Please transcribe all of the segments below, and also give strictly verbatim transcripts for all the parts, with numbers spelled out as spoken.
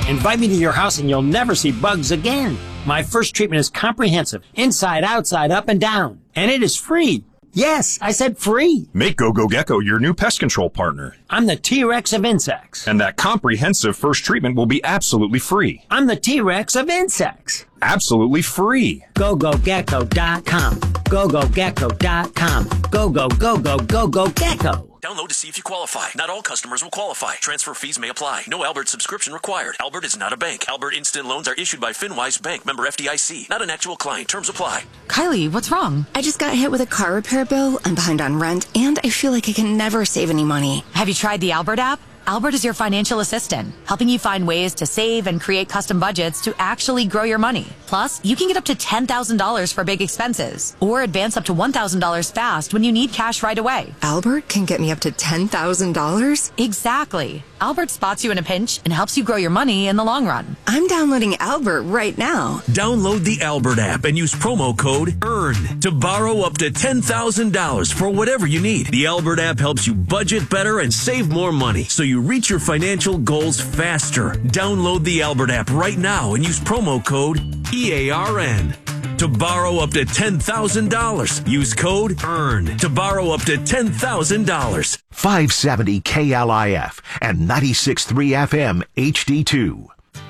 Invite me to your house and you'll never see bugs again. My first treatment is comprehensive, inside, outside, up, and down. And it is free. Yes, I said free. Make GoGo Gecko your new pest control partner. I'm the T-Rex of insects. And that comprehensive first treatment will be absolutely free. I'm the T-Rex of insects. Absolutely free. go go gecko dot com. go go gecko dot com. Go, go, go, go, go, go, gecko. Download to see if you qualify. Not all customers will qualify. Transfer fees may apply. No Albert subscription required. Albert is not a bank. Albert Instant Loans are issued by FinWise Bank, member F D I C. Not an actual client. Terms apply. Kylie, what's wrong? I just got hit with a car repair bill. I'm behind on rent, and I feel like I can never save any money. Have you tried the Albert app? Albert is your financial assistant, helping you find ways to save and create custom budgets to actually grow your money. Plus, you can get up to ten thousand dollars for big expenses or advance up to one thousand dollars fast when you need cash right away. Albert can get me up to ten thousand dollars? Exactly. Albert spots you in a pinch and helps you grow your money in the long run. I'm downloading Albert right now. Download the Albert app and use promo code EARN to borrow up to ten thousand dollars for whatever you need. The Albert app helps you budget better and save more money so you reach your financial goals faster. Download the Albert app right now and use promo code E A R N to borrow up to ten thousand dollars. Use code EARN to borrow up to ten thousand dollars. five seventy K L I F and ninety-six point three F M H D two.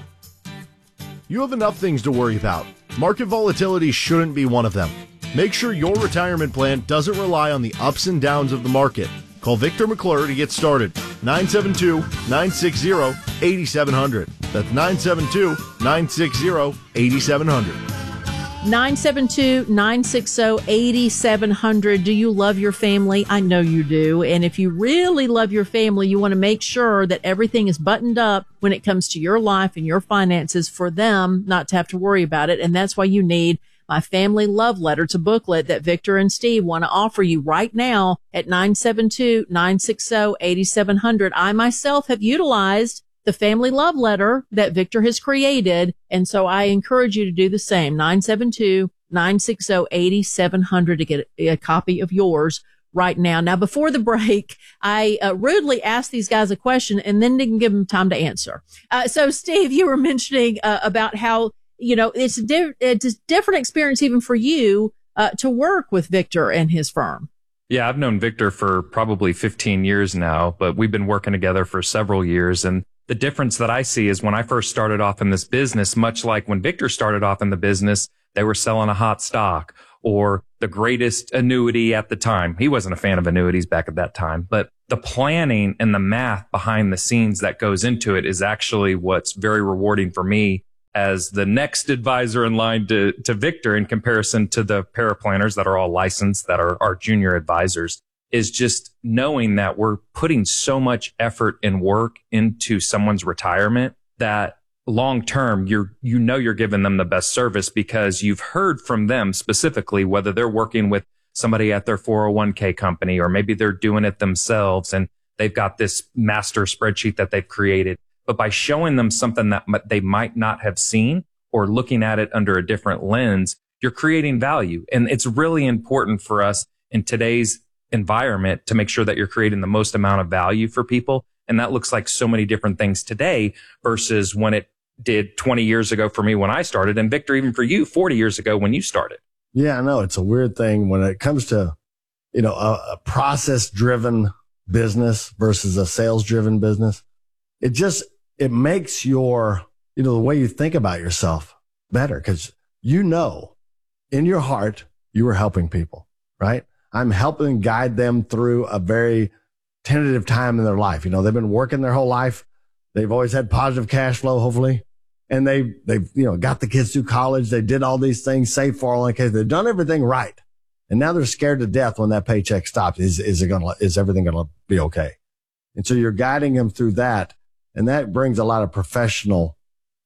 You have enough things to worry about. Market volatility shouldn't be one of them. Make sure your retirement plan doesn't rely on the ups and downs of the market. Call Victor McClure to get started. nine seven two, nine six zero, eight seven zero zero. That's nine seven two, nine six zero, eight seven zero zero. nine seven two, nine six zero, eight seven zero zero. Do you love your family? I know you do. And if you really love your family, you want to make sure that everything is buttoned up when it comes to your life and your finances for them not to have to worry about it. And that's why you need my family love letter to booklet that Victor and Steve want to offer you right now at nine seven two, nine six zero, eight seven zero zero. I myself have utilized the family love letter that Victor has created. And so I encourage you to do the same. nine seven two, nine six zero, eight seven zero zero to get a, a copy of yours right now. Now, before the break, I uh, rudely asked these guys a question and then didn't give them time to answer. Uh, so Steve, you were mentioning uh, about how, you know, it's a, di- it's a different experience even for you uh, to work with Victor and his firm. Yeah, I've known Victor for probably fifteen years now, but we've been working together for several years. And the difference that I see is when I first started off in this business, much like when Victor started off in the business, they were selling a hot stock or the greatest annuity at the time. He wasn't a fan of annuities back at that time, but the planning and the math behind the scenes that goes into it is actually what's very rewarding for me as the next advisor in line to, to Victor in comparison to the paraplanners that are all licensed, that are our junior advisors, is just knowing that we're putting so much effort and work into someone's retirement that long term, you're, you know, you're giving them the best service because you've heard from them specifically, whether they're working with somebody at their four oh one k company, or maybe they're doing it themselves and they've got this master spreadsheet that they've created. But by showing them something that they might not have seen or looking at it under a different lens, you're creating value. And it's really important for us in today's environment to make sure that you're creating the most amount of value for people. And that looks like so many different things today versus when it did twenty years ago for me when I started. And Victor, even for you, forty years ago when you started. Yeah, I know. It's a weird thing when it comes to, you know, a, a process driven business versus a sales driven business. It just, it makes your, you know, the way you think about yourself better because you know in your heart you are helping people, right? I'm helping guide them through a very tentative time in their life. You know, they've been working their whole life. They've always had positive cash flow, hopefully. And they, they've, you know, got the kids through college. They did all these things, saved four oh one k. They've done everything right. And now they're scared to death when that paycheck stops. Is, is it going to, is everything going to be okay? And so you're guiding them through that. And that brings a lot of professional,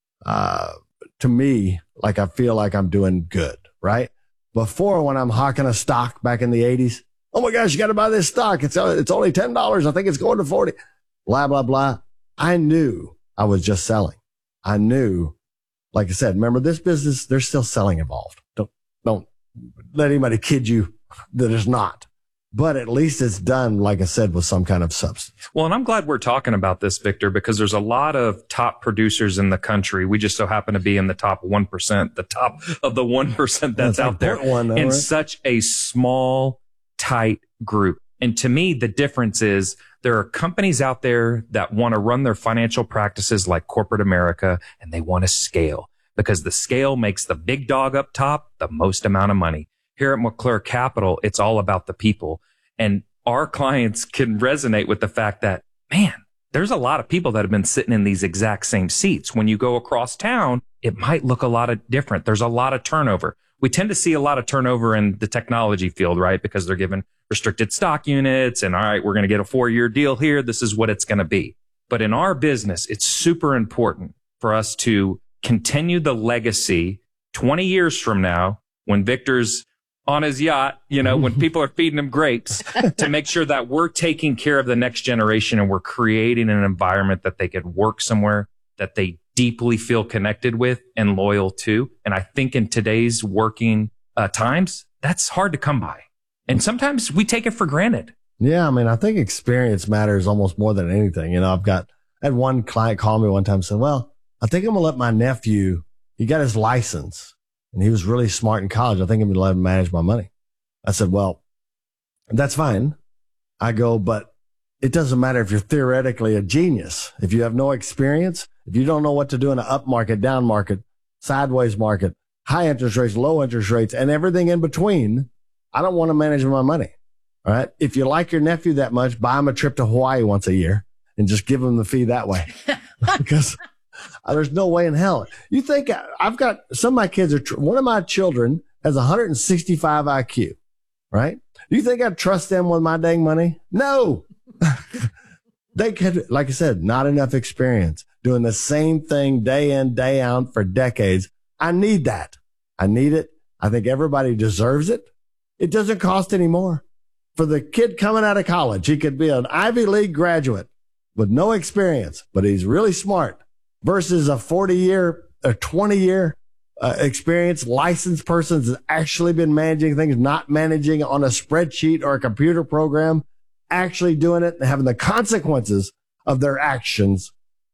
uh, to me, like I feel like I'm doing good, right? Before, when I'm hawking a stock back in the eighties, oh my gosh, you got to buy this stock. It's, it's only ten dollars. I think it's going to forty, blah, blah, blah. I knew I was just selling. I knew, like I said, remember this business, there's still selling involved. Don't, don't let anybody kid you that it's not. but at least it's done, like I said, with some kind of substance. Well, and I'm glad we're talking about this, Victor, because there's a lot of top producers in the country. We just so happen to be in the top one percent, the top of the one percent that's, that's out there one, though, in right? such a small, tight group. And to me, the difference is there are companies out there that want to run their financial practices like corporate America, and they want to scale because the scale makes the big dog up top the most amount of money. Here at McClure Capital, it's all about the people. And our clients can resonate with the fact that, man, there's a lot of people that have been sitting in these exact same seats. When you go across town, it might look a lot of different. There's a lot of turnover. We tend to see a lot of turnover in the technology field, right? Because they're given restricted stock units and all right, we're going to get a four year deal here. This is what it's going to be. But in our business, it's super important for us to continue the legacy twenty years from now when Victor's on his yacht, you know, when people are feeding him grapes, to make sure that we're taking care of the next generation and we're creating an environment that they could work somewhere that they deeply feel connected with and loyal to. And I think in today's working uh, times, that's hard to come by. And sometimes we take it for granted. Yeah. I mean, I think experience matters almost more than anything. You know, I've got, I had one client call me one time and said, well, I think I'm going to let my nephew, he got his license. And he was really smart in college. I think I'm going to let him manage my money. I said, well, that's fine. I go, but it doesn't matter if you're theoretically a genius. If you have no experience, if you don't know what to do in an up market, down market, sideways market, high interest rates, low interest rates, and everything in between, I don't want to manage my money. All right. If you like your nephew that much, buy him a trip to Hawaii once a year and just give him the fee that way. Because Uh, there's no way in hell. You think I've got some of my kids are, tr- one of my children has one hundred sixty-five I Q, right? Do you think I'd trust them with my dang money? No. They could, like I said, not enough experience doing the same thing day in, day out for decades. I need that. I need it. I think everybody deserves it. It doesn't cost any more. For the kid coming out of college, he could be an Ivy League graduate with no experience, but he's really smart. Versus a forty year, a twenty year uh, experience licensed person that's actually been managing things, not managing on a spreadsheet or a computer program, actually doing it and having the consequences of their actions.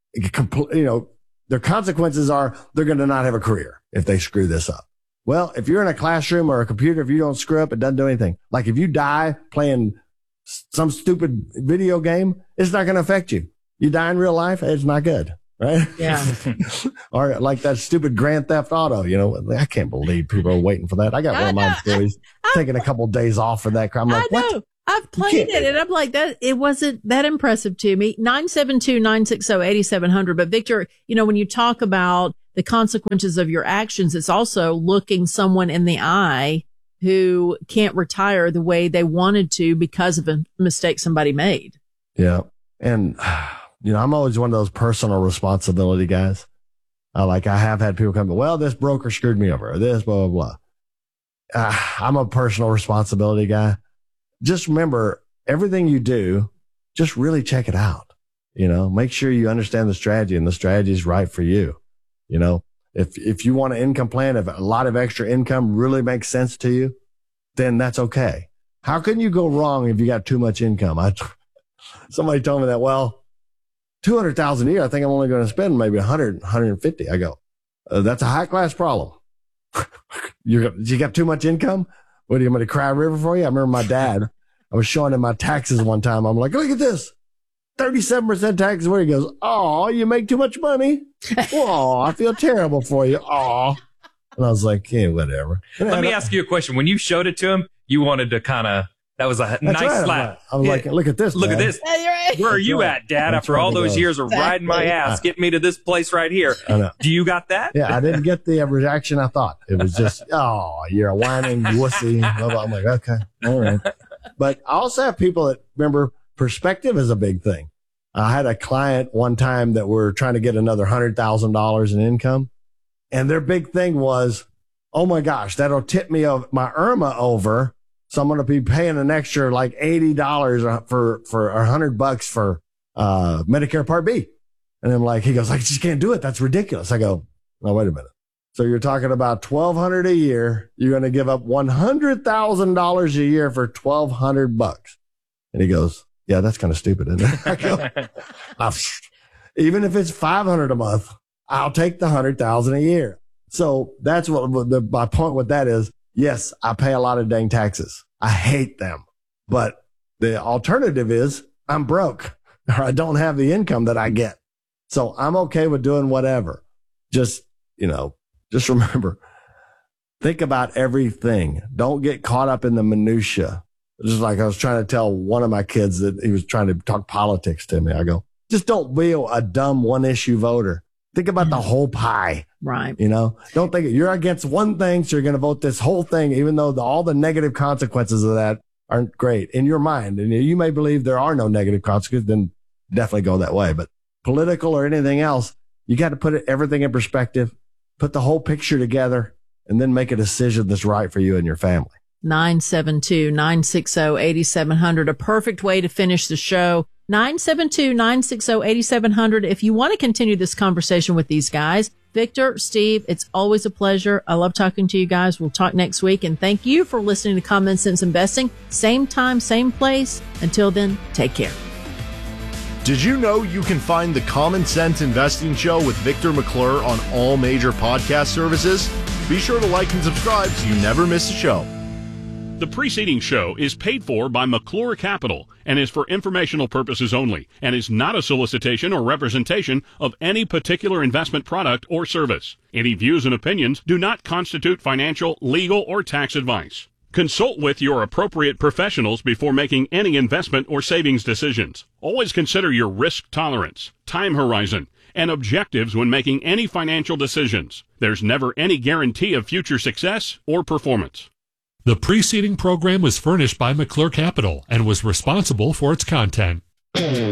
You know, their consequences are they're going to not have a career if they screw this up. Well, if you're in a classroom or a computer, if you don't screw up, it doesn't do anything. Like if you die playing some stupid video game, it's not going to affect you. You die in real life, it's not good. Right? Yeah. Or like that stupid Grand Theft Auto, you know, I can't believe people are waiting for that. I got one of my employees taking a couple of days off for that. I'm like, I know. what? I've played it and I'm like, that, it wasn't that impressive to me. nine seven two, nine six zero, eight seven zero zero. But Victor, you know, when you talk about the consequences of your actions, it's also looking someone in the eye who can't retire the way they wanted to because of a mistake somebody made. Yeah. And, you know, I'm always one of those personal responsibility guys. Uh, like I have had people come, well, this broker screwed me over, or this, blah, blah, blah. Uh, I'm a personal responsibility guy. Just remember everything you do, just really check it out. You know, make sure you understand the strategy and the strategy is right for you. You know, if, if you want an income plan, if a lot of extra income really makes sense to you, then that's okay. How can you go wrong if you got too much income? I, somebody told me that, well, two hundred thousand a year, I think I'm only going to spend maybe one hundred, one hundred fifty. I go, uh, that's a high class problem. You're, you got too much income? What do you want me to cry a river for you? I remember my dad, I was showing him my taxes one time. I'm like, look at this. thirty-seven percent taxes. Where he goes, oh, you make too much money. Oh, I feel terrible for you. Oh, and I was like, yeah, whatever. And Let I, me ask you a question. When you showed it to him, you wanted to kind of, that was a nice right. slap. I was like, look at this. Look Dad. at this. Where are you at, Dad? That's After right. all those Goes. years of riding my ass, get me to this place right here. I know. Do you got that? Yeah, I didn't get the reaction I thought. It was just, oh, you're a whining wussy. Blah, blah. I'm like, okay, all right. But I also have people that remember perspective is a big thing. I had a client one time that were trying to get another one hundred thousand dollars in income. And their big thing was, oh my gosh, that'll tip me of my I R M A over. So I'm going to be paying an extra like eighty dollars for, for a hundred bucks for, uh, Medicare Part B. And I'm like, he goes, I just can't do it. That's ridiculous. I go, no, wait a minute. So you're talking about twelve hundred a year. You're going to give up one hundred thousand dollars a year for twelve hundred bucks. And he goes, yeah, that's kind of stupid, isn't it? I go, even if it's five hundred a month, I'll take the one hundred thousand a year. So that's what the, my point with that is. Yes, I pay a lot of dang taxes. I hate them. But the alternative is I'm broke or I don't have the income that I get. So I'm okay with doing whatever. Just, you know, just remember, think about everything. Don't get caught up in the minutia. Just like I was trying to tell one of my kids that he was trying to talk politics to me. I go, just don't be a dumb one issue voter. Think about the whole pie. Right. You know, don't think you're against one thing, so you're going to vote this whole thing, even though the, all the negative consequences of that aren't great in your mind. And you may believe there are no negative consequences, then definitely go that way. But political or anything else, you got to put it, everything in perspective, put the whole picture together, and then make a decision that's right for you and your family. nine seven two, nine six zero, eight seven zero zero, a perfect way to finish the show. nine seven two, nine six zero, eight seven zero zero. If you want to continue this conversation with these guys, Victor, Steve, it's always a pleasure. I love talking to you guys. We'll talk next week. And thank you for listening to Common Sense Investing. Same time, same place. Until then, take care. Did you know you can find the Common Sense Investing Show with Victor McClure on all major podcast services? Be sure to like and subscribe so you never miss a show. The preceding show is paid for by McClure Capital and is for informational purposes only and is not a solicitation or representation of any particular investment product or service. Any views and opinions do not constitute financial, legal, or tax advice. Consult with your appropriate professionals before making any investment or savings decisions. Always consider your risk tolerance, time horizon, and objectives when making any financial decisions. There's never any guarantee of future success or performance. The preceding program was furnished by McClure Capital and was responsible for its content.